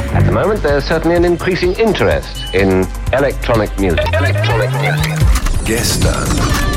At the moment, there's certainly an increasing interest in electronic music. Gestern.